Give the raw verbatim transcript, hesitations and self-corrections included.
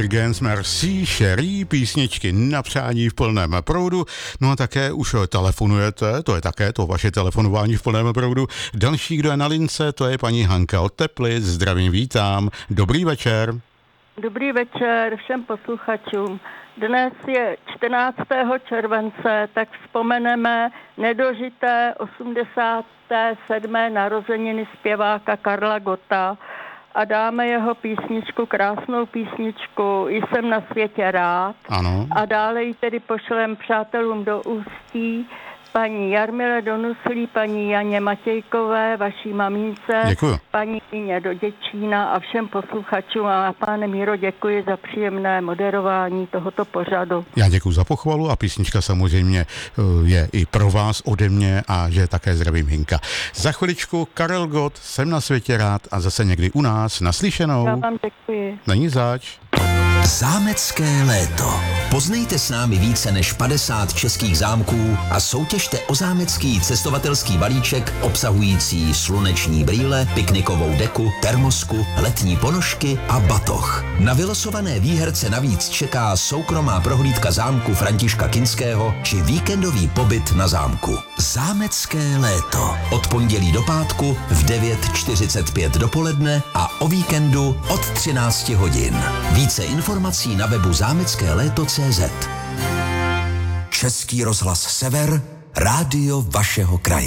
Dirigents Merci Chérie, písničky na přání v plném proudu. No a také už telefonujete, to je také to vaše telefonování v plném proudu. Další, kdo je na lince, to je paní Hanka od Teplic. Zdravím, vítám. Dobrý večer. Dobrý večer všem posluchačům. Dnes je čtrnáctého července, tak vzpomeneme nedožité osmdesáté sedmé narozeniny zpěváka Karla Gotta a dáme jeho písničku, krásnou písničku Jsem na světě rád. Ano. A dále ji tedy pošlem přátelům do Ústí, paní Jarmile Donuslí, paní Janě Matějkové, vaší mamince, děkuju. paní Ině do Děčína a všem posluchačům. A pane Míro, děkuji za příjemné moderování tohoto pořadu. Já děkuji za pochvalu a písnička samozřejmě je i pro vás ode mě a že také zdravím Hinka. Za chviličku Karel Gott, Jsem na světě rád a zase někdy u nás. Naslyšenou. Já vám děkuji. Není zač. Zámecké léto. Poznejte s námi více než padesát českých zámků a soutěžte o zámecký cestovatelský balíček obsahující sluneční brýle, piknikovou deku, termosku, letní ponožky a batoh. Na vylosované výherce navíc čeká soukromá prohlídka zámku Františka Kinského či víkendový pobyt na zámku. Zámecké léto. Od pondělí do pátku v devět čtyřicet pět dopoledne a o víkendu od třináct hodin. Více informací na webu zámecké léto tečka cé zet. Český rozhlas Sever, rádio vašeho kraje.